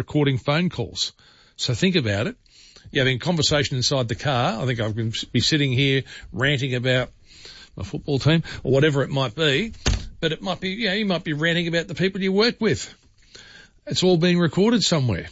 recording phone calls. So think about it. You're having a conversation inside the car. I think I can be sitting here ranting about my football team or whatever it might be, but it might be, you might be ranting about the people you work with. It's all being recorded somewhere.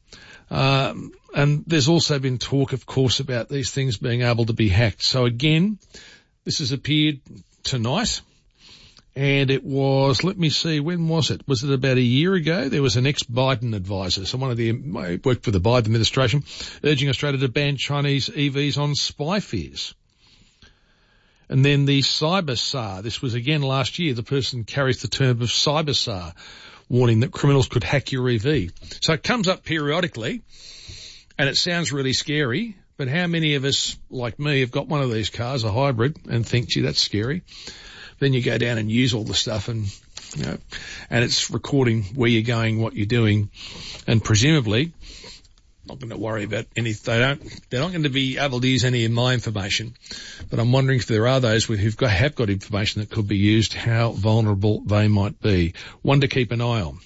And there's also been talk, of course, about these things being able to be hacked. So again, this has appeared tonight. And it was, let me see, when was it? Was it about a year ago? There was an ex-Biden advisor, so worked for the Biden administration, urging Australia to ban Chinese EVs on spy fears. And then the CyberSAR, this was again last year, the person carries the term of CyberSAR, warning that criminals could hack your EV. So it comes up periodically, and it sounds really scary, but how many of us, like me, have got one of these cars, a hybrid, and think, gee, that's scary? Then you go down and use all the stuff and it's recording where you're going, what you're doing, and presumably not going to worry about they're not going to be able to use any of my information, but I'm wondering if there are those who've got information that could be used, how vulnerable they might be. One to keep an eye on.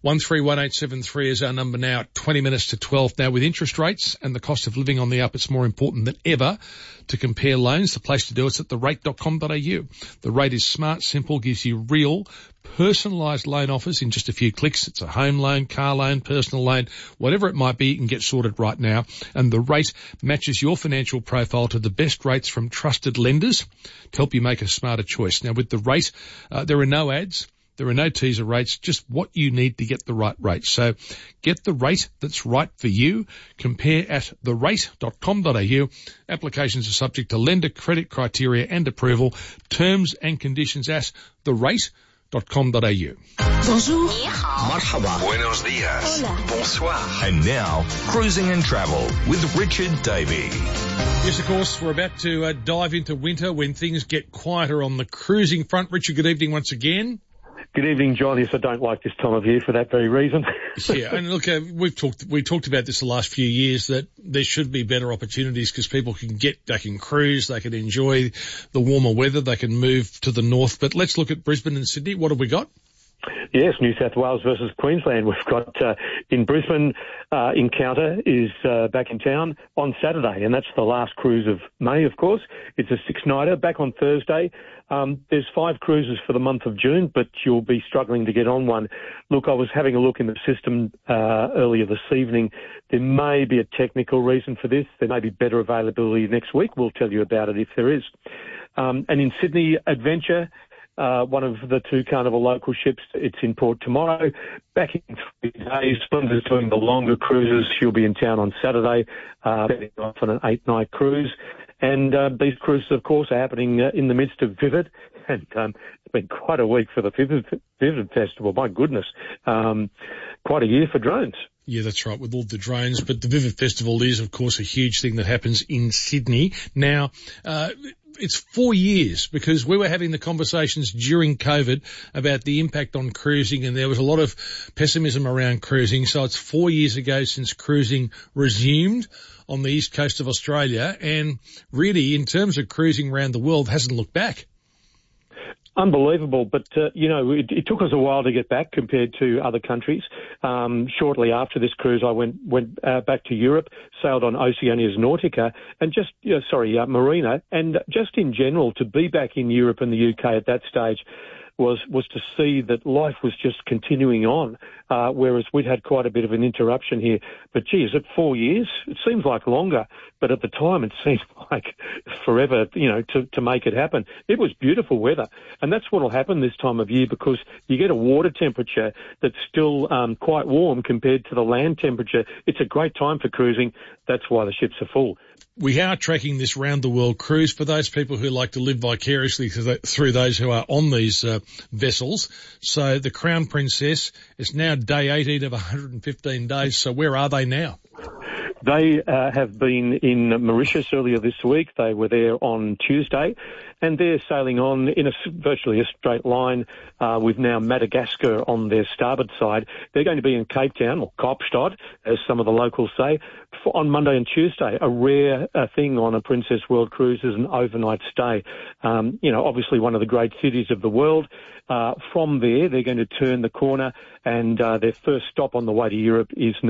131873 is our number now at 20 minutes to 12. Now, with interest rates and the cost of living on the up, it's more important than ever to compare loans. The place to do it's at therate.com.au. The Rate is smart, simple, gives you real, personalised loan offers in just a few clicks. It's a home loan, car loan, personal loan, whatever it might be, you can get sorted right now. And the Rate matches your financial profile to the best rates from trusted lenders to help you make a smarter choice. Now, with the Rate, there are no ads. There are no teaser rates, just what you need to get the right rate. So get the rate that's right for you. Compare at therate.com.au. Applications are subject to lender credit criteria and approval. Terms and conditions at therate.com.au. Bonjour. Marhaba. Buenos dias. Hola. Bonsoir. And now, Cruising and Travel with Richard Davey. Yes, of course, we're about to dive into winter when things get quieter on the cruising front. Richard, good evening once again. Good evening, John. Yes, I don't like this time of year for that very reason. Yeah, and look, we talked about this the last few years, that there should be better opportunities because people they can cruise, they can enjoy the warmer weather, they can move to the north. But let's look at Brisbane and Sydney. What have we got? Yes, New South Wales versus Queensland. We've got in Brisbane, Encounter is back in town on Saturday, and that's the last cruise of May, of course. It's a six-nighter back on Thursday. There's 5 cruises for the month of June, but you'll be struggling to get on one. Look, I was having a look in the system earlier this evening. There may be a technical reason for this. There may be better availability next week. We'll tell you about it if there is. And in Sydney, Adventure, one of the 2 Carnival local ships, it's in port tomorrow. Back in 3 days, Splendour's doing the longer cruises. She'll be in town on Saturday, setting off on an 8-night cruise. And these cruises, of course, are happening in the midst of Vivid. And it's been quite a week for the Vivid Festival. My goodness. Quite a year for drones. Yeah, that's right, with all the drones. But the Vivid Festival is, of course, a huge thing that happens in Sydney. Now, it's 4 years because we were having the conversations during COVID about the impact on cruising, and there was a lot of pessimism around cruising. So it's 4 years ago since cruising resumed on the east coast of Australia, and really, in terms of cruising around the world, hasn't looked back. Unbelievable, but it took us a while to get back compared to other countries. Shortly after this cruise, I went back to Europe, sailed on Oceania's Nautica, and Marina, and just in general, to be back in Europe and the UK at that stage was to see that life was just continuing on, whereas we'd had quite a bit of an interruption here. But gee, is it 4 years? It seems like longer, but at the time it seemed like forever, to make it happen. It was beautiful weather, and that's what will happen this time of year because you get a water temperature that's still quite warm compared to the land temperature. It's a great time for cruising. That's why the ships are full. We are tracking this round-the-world cruise for those people who like to live vicariously through those who are on these vessels. So the Crown Princess is now day 18 of 115 days. So where are they now? They have been in Mauritius earlier this week. They were there on Tuesday, and they're sailing on in virtually a straight line with now Madagascar on their starboard side. They're going to be in Cape Town, or Kaapstad, as some of the locals say, on Monday and Tuesday. A rare thing on a Princess World cruise is an overnight stay. Obviously one of the great cities of the world. From there, they're going to turn the corner, and their first stop on the way to Europe is